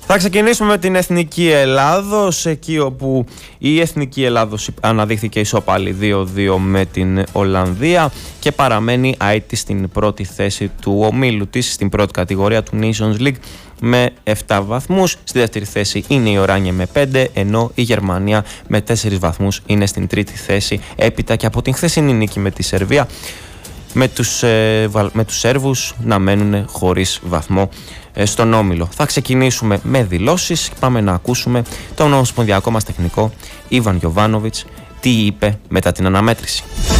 Θα ξεκινήσουμε με την Εθνική Ελλάδος, εκεί όπου η Εθνική Ελλάδος αναδείχθηκε ισόπαλη 2-2 με την Ολλανδία και παραμένει άητη στην πρώτη θέση του ομίλου της, στην πρώτη κατηγορία του Nations League με 7 βαθμούς. Στη δεύτερη θέση είναι η Οράνια με 5, ενώ η Γερμανία με 4 βαθμούς είναι στην τρίτη θέση, έπειτα και από την χθεσινή νίκη με τη Σερβία, με τους Σέρβους να μένουν χωρίς βαθμό στον όμιλο. Θα ξεκινήσουμε με δηλώσεις. Πάμε να ακούσουμε τον ομοσπονδιακό μας τεχνικό Ιβαν Γιοβάνοβιτς τι είπε μετά την αναμέτρηση.